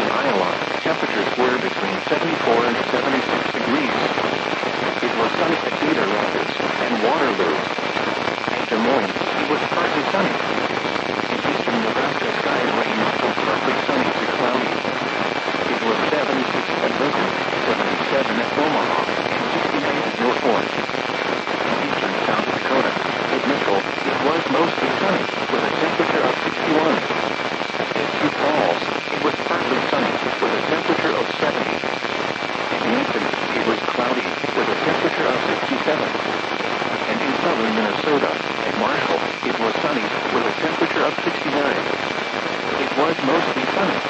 Iowa, temperatures were between 74 and 76 degrees. It was sunny at Cedar Rapids and Waterloo. At Des Moines, it was partly sunny. In eastern Nebraska, skies ranged from partly sunny to cloudy. It was 76 at Lincoln, 77 at Omaha, and 68 at North Point. In eastern South Dakota, at Mitchell, it was mostly sunny, with a temperature of 61. At Sioux Falls, it was partly sunny, with a temperature of 70. At Yankton, it was cloudy, with a temperature of 67. And in southern Minnesota, at Marshall, it was sunny, with a temperature of 69. It was mostly sunny,